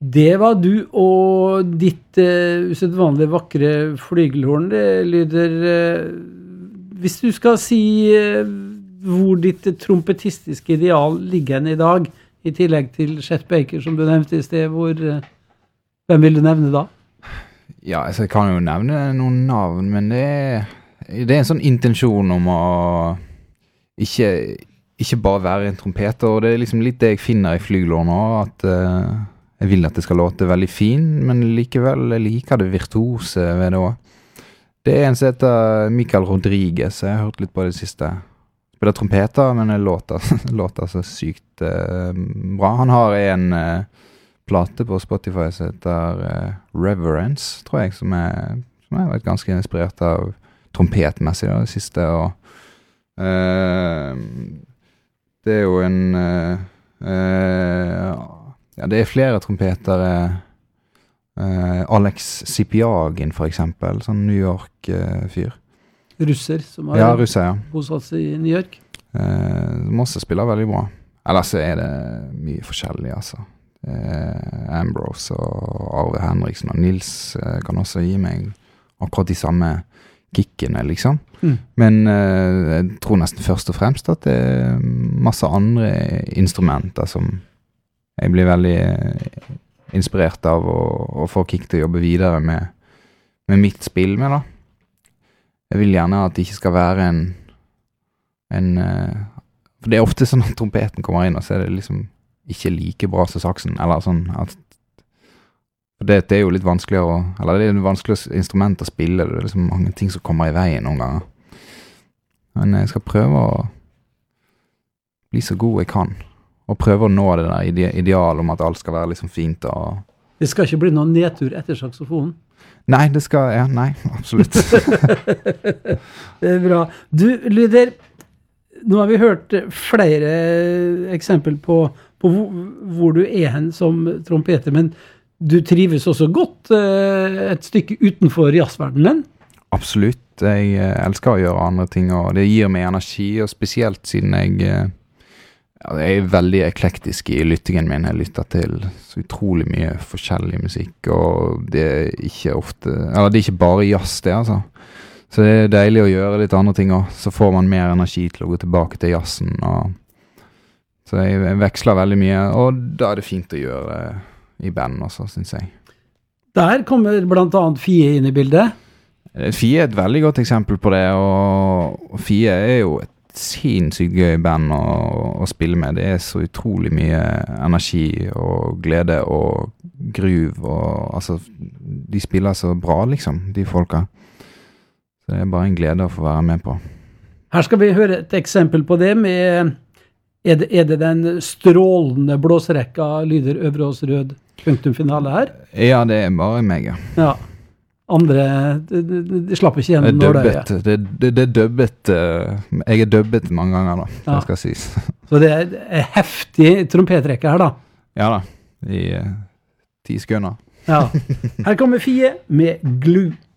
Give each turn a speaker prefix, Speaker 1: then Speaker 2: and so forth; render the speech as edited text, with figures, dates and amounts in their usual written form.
Speaker 1: Det var du og ditt usedvanlig vakre flygelhorn. Det lyder hvis du skal si hvor ditt trompetistiske ideal ligger i dag, i tillegg til Chet Baker, som du nevnte i sted, hvem vil du nevne da?
Speaker 2: Ja, altså, jeg kan jo nevne noen navn, men det er en sånn intensjon om å ikke bare være en trompeter, og det er liksom litt det jeg finner i flygelhorn nå, at jeg vil at det skal låte veldig fin, men likevel jeg liker det virtuose ved det også. Det er en som heter Michael Rodriguez, jeg har hørt litt på det siste. Spiller trompeter, men det låter så sykt bra. Han har en plate på Spotify som heter Reverence, tror jeg, som jeg vært ganske inspirert av trompetmessig da, det siste. Og, det er jo ja, det er flere trompeter. Alex Sipiagin for eksempel, sånn New York-fyr.
Speaker 1: Russer som har
Speaker 2: russer, ja.
Speaker 1: bosatt seg i New York.
Speaker 2: Mosse spiller veldig bra. Ellers så er det mye forskjellig, altså. Ambrose og Arve Henriksen og Nils kan også gi meg akkurat de samme kickene, liksom. Men jeg tror nesten først og fremst at det er masse andre instrumenter som jeg blir veldig inspirert av å få kick til å jobbe videre med mitt spill med, da. Jeg vil gjerne at det ikke skal være for det er ofte sånn at trompeten kommer inn, og så er det liksom ikke like bra som saksen, eller sånn at det er jo litt vanskeligere eller det er et vanskeligere instrument å spille, det er liksom mange ting som kommer i veien noen ganger. Men jeg skal prøve å bli så god jeg kan, og prøve å nå det der idealet om at alt skal være liksom fint. Og
Speaker 1: det skal ikke bli noen nedtur etter saksofonen?
Speaker 2: Nei, nei, absolutt.
Speaker 1: Det er bra. Du, Lyder, nå har vi hørt flere eksempel på hvor du er hen som trompeter, men du trives også godt et stykke utenfor jazzverdenen? Absolutt.
Speaker 2: Jeg elsker å gjøre andre ting, og det gir meg energi, og spesielt siden jeg er veldig eklektisk i lyttingen min. Jeg lytter til så utrolig mye forskjellig musikk, og det er ikke ofte, eller det er ikke bare jazz det, altså. Så det er deilig å gjøre litt andre ting også. Så får man mer energi til å gå tilbake til jazzen, så jeg veksler veldig mye, og da er det fint å gjøre det i band også, synes jeg.
Speaker 1: Der kommer blant annet Fie inn i bildet.
Speaker 2: Fie er et veldig godt eksempel på det, og Fie er jo et sinnssykt gøy band å spille med. Det er så utrolig mye energi og glede og gruv, og altså, de spiller så bra liksom, de folka. Så det er bare en glede å få være med på.
Speaker 1: Her skal vi høre et eksempel på det med, er det den strålende blåserekka Lyder Øverås Rød punktumfinale her?
Speaker 2: Ja, det er bare meg, ja.
Speaker 1: Ja. Andre, de slapp ikke gjennom nåløyet.
Speaker 2: Det er dubbet. Jeg er dubbet mange ganger da, det skal sies.
Speaker 1: Så det er heftig trompetrekke her da?
Speaker 2: Ja da, i 10 sekunder.
Speaker 1: Ja. Her kommer Fie med Glue.